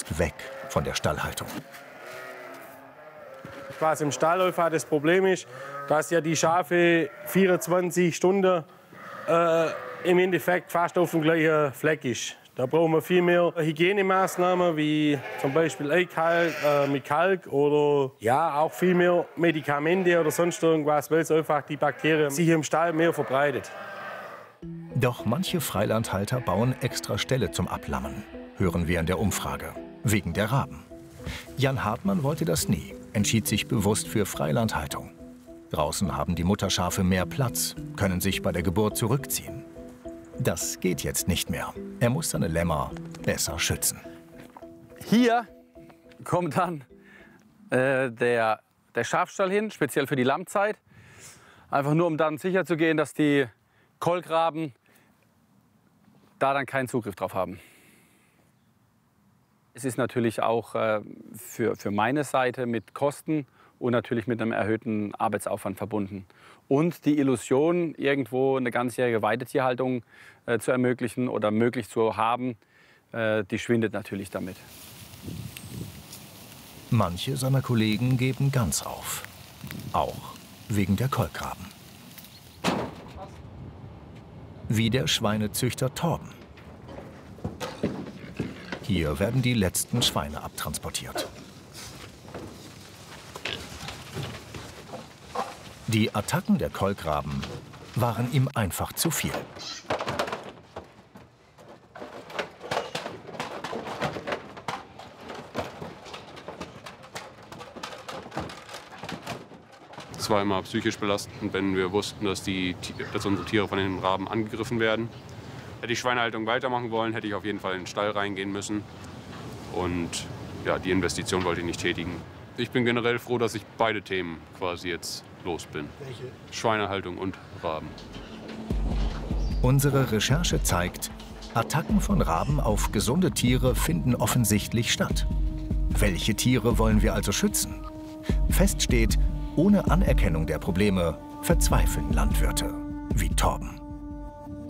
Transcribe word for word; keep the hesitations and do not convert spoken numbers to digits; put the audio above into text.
möglichst weg von der Stallhaltung. Was im Stall läuft, das Problem ist, dass ja die Schafe vierundzwanzig Stunden äh, im Endeffekt fast auf dem gleichen Fleck ist. Da brauchen wir viel mehr Hygienemaßnahmen, wie zum Beispiel Eikalk äh, mit Kalk oder ja, auch viel mehr Medikamente oder sonst irgendwas, weil es einfach die Bakterien sich im Stall mehr verbreitet. Doch manche Freilandhalter bauen extra Ställe zum Ablammen, hören wir in der Umfrage, wegen der Raben. Jan Hartmann wollte das nie, entschied sich bewusst für Freilandhaltung. Draußen haben die Mutterschafe mehr Platz, können sich bei der Geburt zurückziehen. Das geht jetzt nicht mehr. Er muss seine Lämmer besser schützen. Hier kommt dann äh, der, der Schafstall hin, speziell für die Lammzeit. Einfach nur, um dann sicher zu gehen, dass die Kolkraben da dann keinen Zugriff drauf haben. Es ist natürlich auch äh, für, für meine Seite mit Kosten und natürlich mit einem erhöhten Arbeitsaufwand verbunden. Und die Illusion, irgendwo eine ganzjährige Weidetierhaltung äh, zu ermöglichen oder möglich zu haben, äh, die schwindet natürlich damit. Manche seiner Kollegen geben ganz auf. Auch wegen der Kolkraben. Wie der Schweinezüchter Torben. Hier werden die letzten Schweine abtransportiert. Die Attacken der Kolkraben waren ihm einfach zu viel. Es war immer psychisch belastend, wenn wir wussten, dass, die, dass unsere Tiere von den Raben angegriffen werden. Hätte ich Schweinehaltung weitermachen wollen, hätte ich auf jeden Fall in den Stall reingehen müssen. Und ja, die Investition wollte ich nicht tätigen. Ich bin generell froh, dass ich beide Themen quasi jetzt los bin. Welche? Schweinehaltung und Raben. Unsere Recherche zeigt, Attacken von Raben auf gesunde Tiere finden offensichtlich statt. Welche Tiere wollen wir also schützen? Fest steht, ohne Anerkennung der Probleme verzweifeln Landwirte wie Torben.